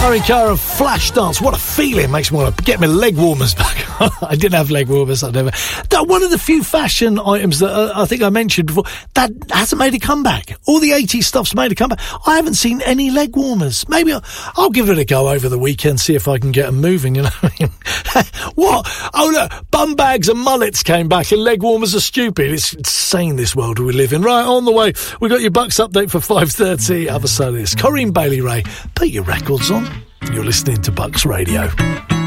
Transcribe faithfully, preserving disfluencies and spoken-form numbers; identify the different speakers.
Speaker 1: Harry Cara, Flash Dance. What a feeling. Makes me want to get my leg warmers back. I didn't have leg warmers. I never. That one of the few fashion items that uh, I think I mentioned before that hasn't made a comeback. All the eighties stuff's made a comeback. I haven't seen any leg warmers. Maybe I'll, I'll give it a go over the weekend, see if I can get them moving, you know. What? Oh, look, bum bags and mullets came back and leg warmers are stupid. It's insane, this world we live in. Right, on the way, we got your Bucks update for five thirty. Other side of this, Corinne Bailey Ray, put your records on. You're listening to Bucks Radio.